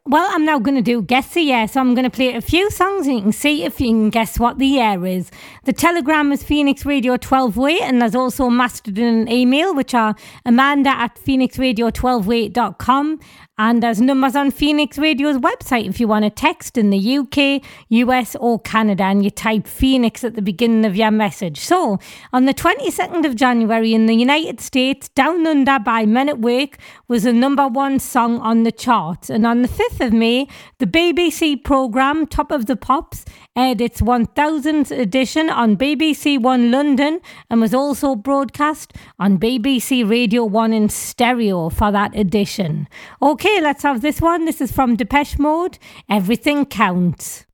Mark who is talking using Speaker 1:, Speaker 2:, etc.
Speaker 1: Well, I'm now going to do Guess the Year. So I'm going to play a few songs and you can see if you can guess what the year is. The Telegram is Phoenix Radio 12way, and there's also Mastodon and email, which are amanda@phoenixradio12way.com. And there's numbers on Phoenix Radio's website if you want to text in the UK, US or Canada, and you type Phoenix at the beginning of your message. So, on the 22nd of January in the United States, Down Under by Men at Work was the number one song on the charts. And on the 5th of May, the BBC programme Top of the Pops aired its 1000th edition on BBC One London and was also broadcast on BBC Radio 1 in stereo for that edition. Okay, let's have this one. This is from Depeche Mode, Everything Counts.